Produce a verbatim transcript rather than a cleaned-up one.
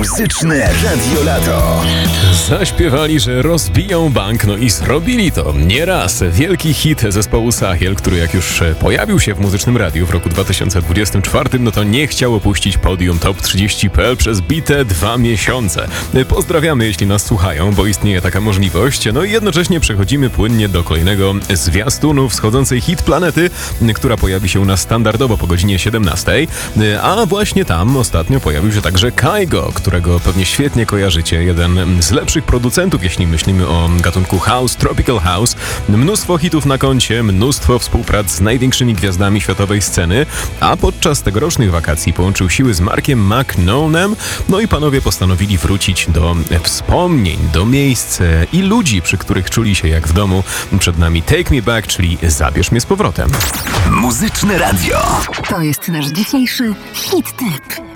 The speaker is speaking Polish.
Muzyczne Radio Lato. Zaśpiewali, że rozbiją bank, no i zrobili to nieraz. Wielki hit zespołu Sahiel, który jak już pojawił się w Muzycznym Radiu w roku dwa tysiące dwudziestym czwartym, no to nie chciał opuścić podium Top trzydzieści kropka p l przez bite dwa miesiące. Pozdrawiamy, jeśli nas słuchają, bo istnieje taka możliwość. No i jednocześnie przechodzimy płynnie do kolejnego zwiastunu wschodzącej hit planety, która pojawi się u nas standardowo po godzinie siedemnastej. A właśnie tam ostatnio pojawił się także Kygo, którego pewnie świetnie kojarzycie. Jeden z lepszych producentów, jeśli myślimy o gatunku house, tropical house. Mnóstwo hitów na koncie, mnóstwo współprac z największymi gwiazdami światowej sceny, a podczas tegorocznych wakacji połączył siły z Markiem McKnonem, no i panowie postanowili wrócić do wspomnień, do miejsc i ludzi, przy których czuli się jak w domu. Przed nami Take Me Back, czyli Zabierz mnie z powrotem. Muzyczne Radio. To jest nasz dzisiejszy hit tip.